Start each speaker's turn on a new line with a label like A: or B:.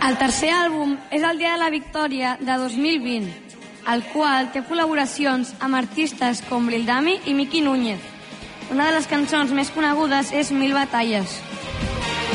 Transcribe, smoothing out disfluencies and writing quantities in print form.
A: El tercer àlbum és el Dia de la Victòria de 2020, el qual té col·laboracions amb artistes com Lil Dami i Miki Núñez. Una de les cançons més conegudes és Mil batalles.